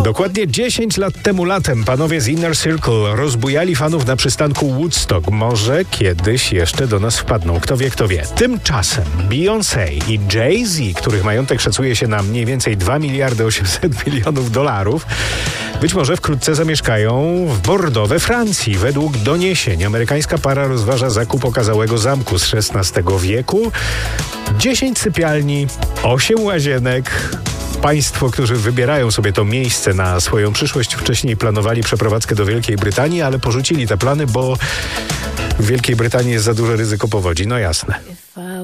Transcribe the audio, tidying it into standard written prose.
Dokładnie 10 lat temu latem panowie z Inner Circle rozbujali fanów na przystanku Woodstock. Może kiedyś jeszcze do nas wpadną. Kto wie, kto wie. Tymczasem Beyoncé i Jay-Z, których majątek szacuje się na mniej więcej 2 miliardy 800 milionów dolarów, być może wkrótce zamieszkają w Bordeaux we Francji. Według doniesień amerykańska para rozważa zakup okazałego zamku z XVI wieku. 10 sypialni, 8 łazienek. Państwo, którzy wybierają sobie to miejsce na swoją przyszłość, wcześniej planowali przeprowadzkę do Wielkiej Brytanii, ale porzucili te plany, bo w Wielkiej Brytanii jest za duże ryzyko powodzi. No jasne.